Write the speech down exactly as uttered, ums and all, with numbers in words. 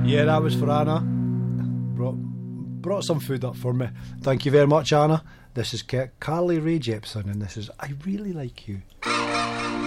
Yeah, that was for Anna. Brought, brought some food up for me. Thank you very much, Anna. This is Carly Rae Jepsen, and this is I Really Like You.